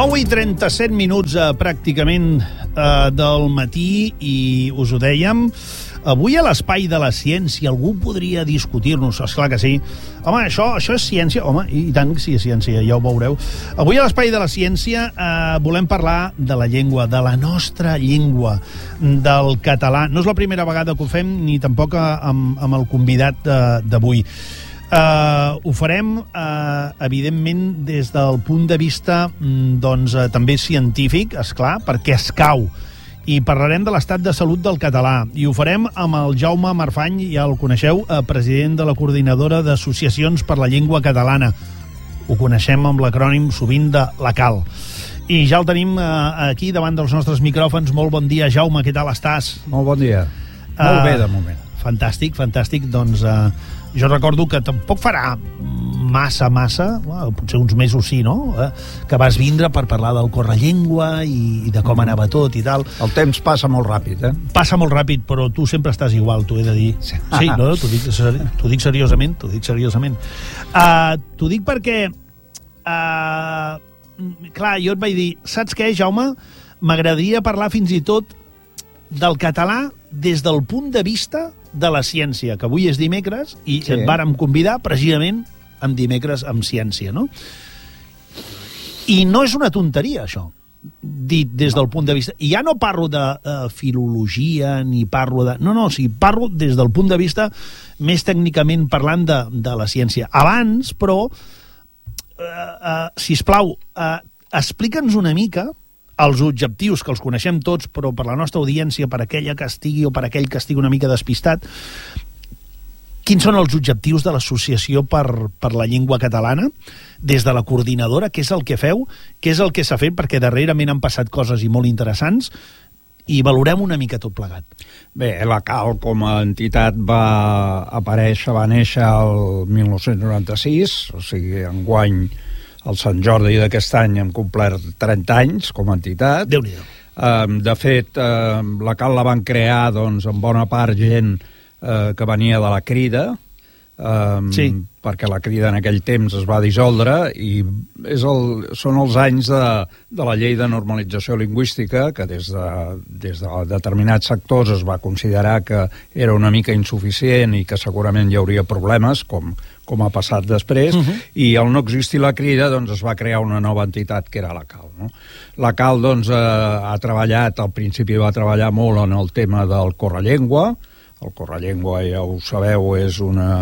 9:37 pràcticament del matí i us ho dèiem, avui a l'Espai de la Ciència algú podria discutir-nos, esclar que sí. Home, això és ciència? Home, i tant que sí és ciència, ja ho veureu. Avui a l'Espai de la Ciència volem parlar de la llengua, de la nostra llengua, del català. No és la primera vegada que ho fem, ni tampoc amb el convidat d'avui. Ho farem, evidentment, des del punt de vista també científic, esclar, perquè escau. I parlarem de l'estat de salut del català. I ho farem amb el Jaume Marfany, ja el coneixeu, president de la Coordinadora d'Associacions per la Llengua Catalana. Ho coneixem amb l'acrònim sovint de la CAL. I ja el tenim aquí davant dels nostres micròfons. Molt bon dia, Jaume, què tal estàs? Molt bon dia. Molt bé, de moment. Fantàstic, fantàstic. Doncs jo recordo que tampoc farà massa, potser uns mesos sí, no? Que vas vindre per parlar del Correllengua i de com anava tot i tal. El temps passa molt ràpid, eh? Passa molt ràpid, però tu sempre estàs igual, t'ho he de dir. Sí, no? T'ho dic seriosament. T'ho dic perquè clar, jo et vaig dir, saps què, Jaume? M'agradaria parlar fins i tot del català des del punt de vista de la ciència, que avui és dimecres i et vàrem convidar precisament amb dimecres amb ciència, no? I no és una tonteria, això, dit des del punt de vista... I ja no parlo de filologia, ni parlo de... No, parlo des del punt de vista més tècnicament parlant de la ciència. Abans, però, sisplau, explica'ns una mica els objectius, que els coneixem tots, però per la nostra audiència, per aquella que estigui o per aquell que estigui una mica despistat, quins són els objectius de l'Associació per la Llengua Catalana, des de la coordinadora, què és el que feu, què és el que s'ha fet, perquè darrerament han passat coses i molt interessants, i valorem una mica tot plegat. Bé, la CAL com a entitat va néixer el 1996, o sigui, enguany el Sant Jordi d'aquest any hem complert 30 anys com a entitat. Déu-n'hi-do. De fet, la CAL la van crear doncs, en bona part gent que venia de la Crida, perquè la Crida en aquell temps es va dissoldre i són els anys de la llei de normalització lingüística, que des de determinats sectors es va considerar que era una mica insuficient i que segurament hi hauria problemes, com ha passat després, i al no existir la Crida doncs, es va crear una nova entitat que era la CAL. No? La CAL doncs, ha treballat, al principi va treballar molt en el tema del Correllengua. El Correllengua, ja ho sabeu, és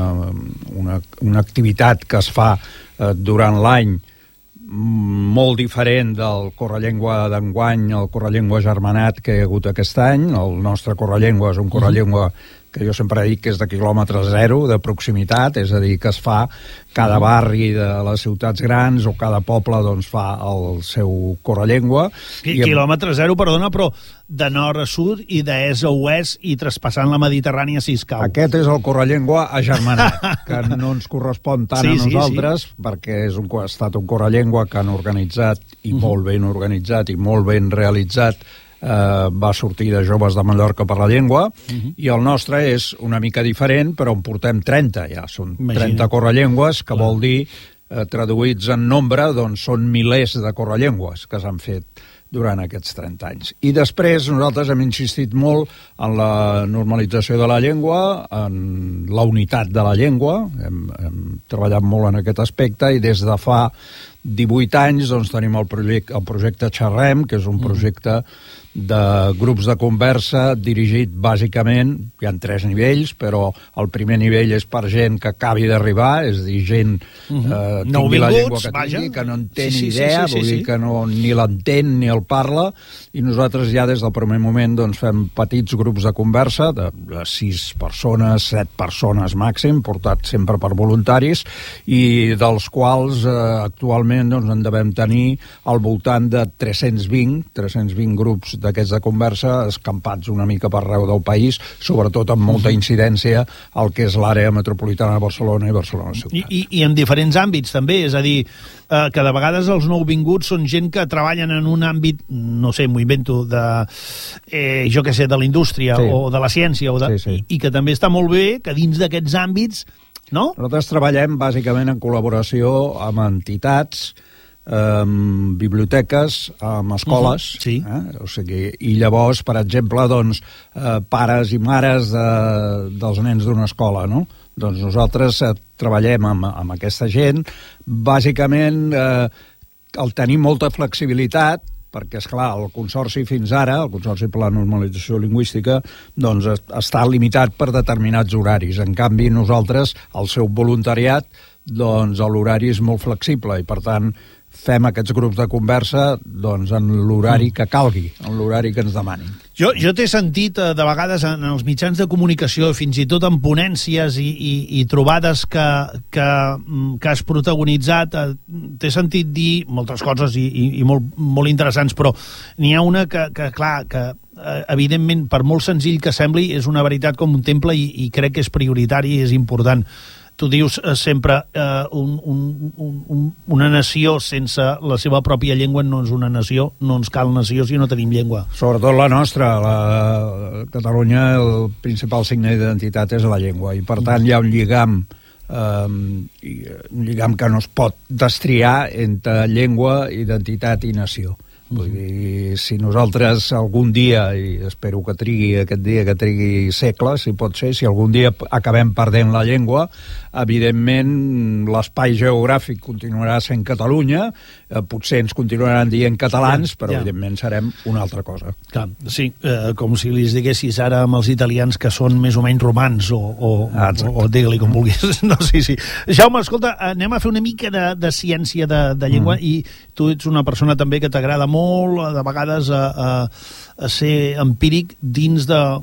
una activitat que es fa durant l'any molt diferent del Correllengua d'enguany, el Correllengua germanat que hi ha hagut aquest any. El nostre Correllengua és un Correllengua que jo sempre dic que és de quilòmetre zero, de proximitat, és a dir, que es fa cada barri de les ciutats grans o cada poble doncs, fa el seu Correllengua. Quilòmetre zero, perdona, però de nord a sud i d'est a oest i traspassant la Mediterrània si escau. Aquest és el Correllengua agermanat, que no ens correspon tant a nosaltres, perquè ha estat un Correllengua que han organitzat, i molt ben organitzat i molt ben realitzat, va sortir de Joves de Mallorca per la Llengua, i el nostre és una mica diferent, però en portem 30 ja, són 30 correllengües, que vol dir, traduïts en nombre, doncs són milers de correllengües que s'han fet durant aquests 30 anys. I després nosaltres hem insistit molt en la normalització de la llengua, en la unitat de la llengua, hem treballat molt en aquest aspecte, i des de fa 18 anys doncs, tenim el projecte Xerrem, que és un projecte de grups de conversa dirigit bàsicament, hi ha 3 nivells, però el primer nivell és per gent que acabi d'arribar, és a dir, gent tingui la llengua que tingui, que no en té ni idea, vull dir que ni l'entén ni el parla, i nosaltres ja des del primer moment doncs, fem petits grups de conversa de 6 persones, 7 persones màxim, portats sempre per voluntaris, i dels quals actualment doncs, en devem tenir al voltant de 320 grups d'aquests de conversa escampats una mica per arreu del país, sobretot amb molta incidència al que és l'àrea metropolitana de Barcelona i Barcelona ciutat. I en diferents àmbits també, és a dir, que de vegades els nouvinguts són gent que treballen en un àmbit, no sé, m'ho invento, de la indústria o de la ciència, i que també està molt bé que dins d'aquests àmbits, no? Nosaltres treballem bàsicament en col·laboració amb entitats biblioteques, amb escoles, sí. O sigui, i llavors, per exemple, doncs, pares i mares dels nens d'una escola, no? Doncs nosaltres treballem amb aquesta gent, bàsicament el tenir molta flexibilitat, perquè, esclar, el Consorci fins ara, el Consorci per la Normalització Lingüística, doncs està limitat per determinats horaris. En canvi, nosaltres, el seu voluntariat, doncs l'horari és molt flexible i, per tant, fem aquests grups de conversa doncs, en l'horari que calgui, en l'horari que ens demanin. Jo t'he sentit de vegades en els mitjans de comunicació, fins i tot en ponències i trobades que has protagonitzat, t'he sentit dir moltes coses i molt interessants, però n'hi ha una que evidentment, per molt senzill que sembli, és una veritat com un temple i crec que és prioritari i és important. Tu dius sempre una nació sense la seva pròpia llengua no és una nació, no ens cal nació si no tenim llengua. Sobretot la nostra, Catalunya, el principal signe d'identitat és la llengua, i per tant hi ha un lligam que no es pot destriar entre llengua, identitat i nació. Vull dir, si nosaltres algun dia, i espero que trigui aquest dia, que trigui segles, si pot ser, si algun dia acabem perdent la llengua, evidentment l'espai geogràfic continuarà sent Catalunya, potser ens continuaran dient catalans, però evidentment serem una altra cosa. Clar, sí, com si li diguessis ara amb els italians que són més o menys romans, o digue-li com vulguis. No, sí. Jaume, escolta, anem a fer una mica de ciència de llengua, i tu ets una persona també que t'agrada molt, de vegades, a ser empíric dins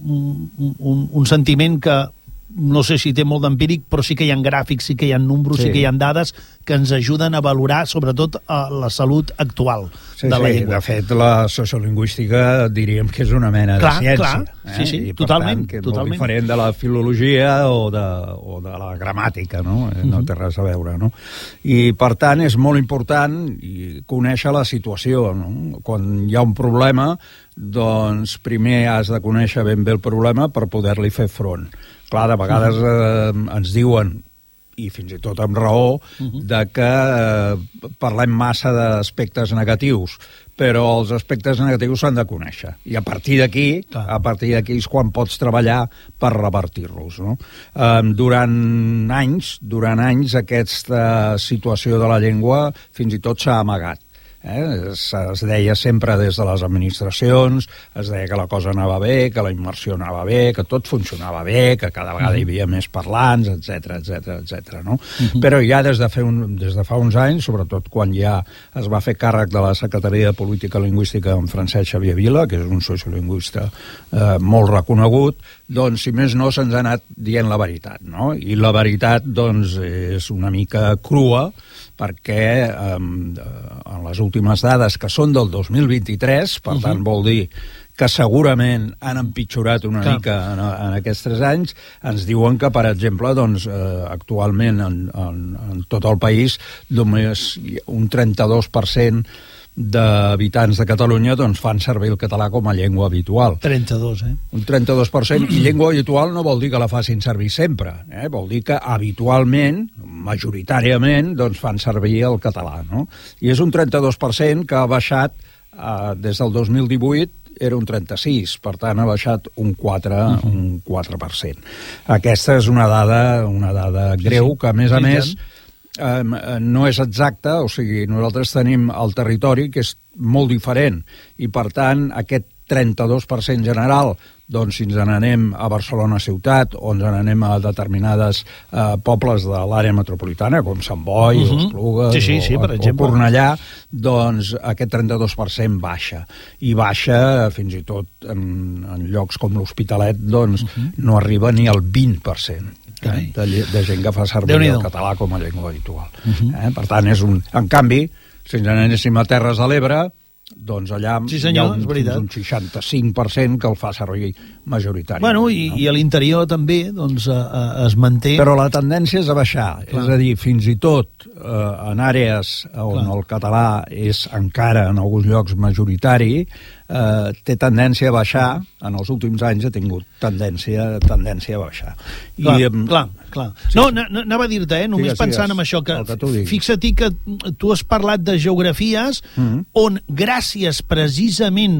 d'un sentiment que no sé si té molt d'empíric, però sí que hi ha gràfics, sí que hi ha números, sí que hi ha dades que ens ajuden a valorar, sobretot, la salut actual de la llengua. De fet, la sociolingüística diríem que és una mena de ciència. Sí, i totalment. Per tant, que és molt diferent de la filologia o de la gramàtica, no? No té res a veure, no? I, per tant, és molt important conèixer la situació, no? Quan hi ha un problema, doncs primer has de conèixer ben bé el problema per poder-li fer front. Clar, de vegades ens diuen, i fins i tot amb raó, de que parlem massa d'aspectes negatius, però els aspectes negatius s'han de conèixer. I a partir d'aquí és quan pots treballar per revertir-los, no? Durant anys, aquesta situació de la llengua fins i tot s'ha amagat. Es deia sempre des de les administracions, es deia que la cosa anava bé, que la immersió anava bé, que tot funcionava bé, que cada vegada hi havia més parlants, etc. No? Però ja des de fa uns anys, sobretot quan ja es va fer càrrec de la Secretaria de Política Lingüística en Francesc Xavier Vila, que és un sociolingüista molt reconegut, doncs, si més no, se'ns ha anat dient la veritat, no? I la veritat, doncs, és una mica crua, perquè en les últimes dades, que són del 2023, per tant vol dir que segurament han empitjorat una mica en aquests 3 anys, ens diuen que, per exemple, doncs, actualment en tot el país només un 32% d'habitants de Catalunya doncs, fan servir el català com a llengua habitual. 32, Un 32%, i llengua habitual no vol dir que la facin servir sempre, vol dir que habitualment, majoritàriament, doncs fan servir el català, no? I és un 32% que ha baixat des del 2018, era un 36%, per tant ha baixat un 4%. Aquesta és una dada greu, que a més no és exacta, o sigui, nosaltres tenim el territori que és molt diferent, i per tant aquest 32% general, doncs si ens n'anem a Barcelona ciutat o ens n'anem a determinades pobles de l'àrea metropolitana, com Sant Boi, o Esplugues, o Cornellà, doncs aquest 32% baixa. I baixa fins i tot en llocs com l'Hospitalet, doncs no arriba ni al 20%. De gent que fa servir el català com a llengua habitual. Per tant, en canvi, si ens n'anéssim a Terres de l'Ebre, doncs allà hi ha un 65% que el fa servir majoritari. Bueno, i a l'interior també doncs, es manté... Però la tendència és a baixar. És a dir, fins i tot en àrees on el català és encara en alguns llocs majoritari, té tendència a baixar, en els últims anys ha tingut tendència a baixar. Clar. No, anava a dir-te, només pensant en això, que fixa-t'hi que tu has parlat de geografies on, gràcies precisament